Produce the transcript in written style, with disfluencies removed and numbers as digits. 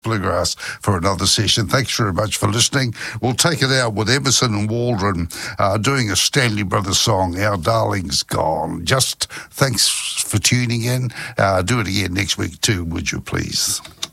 Bluegrass for another session. Thanks very much for listening. We'll take it out with Emerson and Waldron doing a Stanley Brothers song, Our Darling's Gone. Just thanks for tuning in. Do it again next week too, would you please?